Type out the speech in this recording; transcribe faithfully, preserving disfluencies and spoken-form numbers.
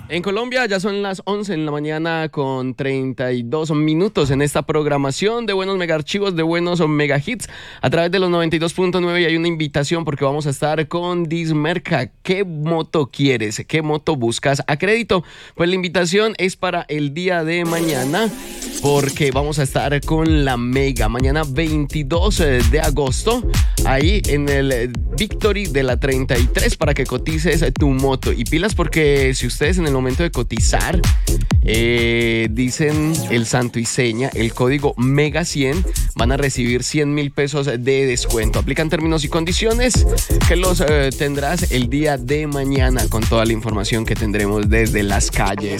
En Colombia ya son las once en la mañana con treinta y dos minutos en esta programación de buenos mega archivos, de buenos mega hits a través de los noventa y dos punto nueve, y hay una invitación porque vamos a estar con Dismerca. ¿Qué moto quieres? ¿Qué moto buscas a crédito? Pues la invitación es para el día de mañana porque vamos a estar con la Mega mañana veintidós de agosto ahí en el Victory de la treinta y tres para que cotices tu moto. Y pilas porque si ustedes en el momento de cotizar eh, dicen el santo y seña, el código Mega cien, van a recibir cien mil pesos de descuento. Aplican términos y condiciones que los eh, tendrás el día de mañana con toda la información que tendremos desde las calles.